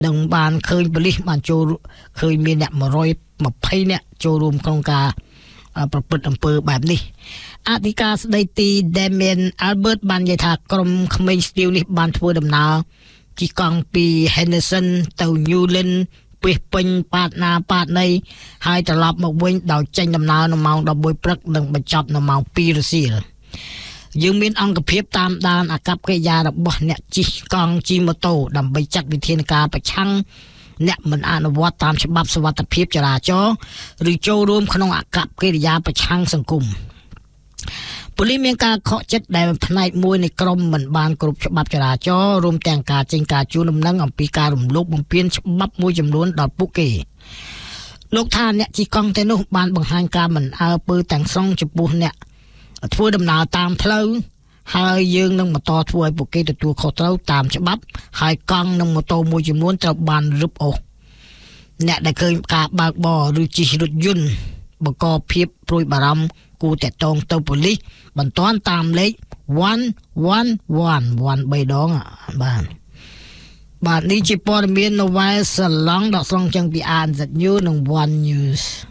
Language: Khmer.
ដឹងបានឃើញប៉ូលីសបានចូលឃើញមានអ្នក120នាក់ចូលរួមក្នុងការប្រព្រឹត្តអំពើបែបនេះអធិការស្ដីទី Damien Albert បាននិយាយថាក្រុមក្មេងស្ទាវនេះបានធ្វើដំណើរជិះកង់ពី Henderson ទៅ Newland ពេះពេញប៉ាតណាប៉ាតណីហើយត្រឡប់មកវិញដោយចេញដំណើរនៅម៉ោង11ព្រឹកនិងបញ្ចប់នៅម៉ោង2រសៀលយើងមានអង្គភាពតាមដានអាកប្បកិរិយារបស់អ្នកជិះកង់ជិះម៉ូតូដើម្បីចាត់វិធានការប្រឆាំងអ្នកមិនអនុវត្តតាមច្បាប់សុវត្ថិភាពចរាចរណ៍ឬចូលរួមក្នុងអាកប្បកិរិយាប្រឆាំងសង្គមប៉ូលីសមានការខកចិត្តដែលផ្នែកមួយនៃក្រុមមិនបានគ្រប់ច្បាប់ចរាចរណ៍រួមទាំងការចេញការជូនដំណឹងអំពីការរំលោភបំពានច្បាប់មួយចំនួនដល់ពួកគេលោកថាអ្នកជិះកង់ទាំងនោះបានបង្ហាញការមិនអើពើទាំងស្រុងចំពោះអ្នកធ្វើដំណើរតាមផ្លូវហើយយើងនឹងបន្តធ្វើឲ្យពួកគេទទួលខុសត្រូវតាមច្បាប់ហើយកង់និងម៉ូតូមួយចំនួនត្រូវបានរឹបអូសអ្នកដែលឃើញការបើកបរឬជិះរថយន្តបង្កភាពព្រួយបារម្ភគួរតាក់ទងទៅប៉ូលីសបន្ទាន់តាមលេខ111 3ដងបាទនេះជាព័ត៌មាន Novel Salong ដកស្រង់ចេញពី ANZ News និង One News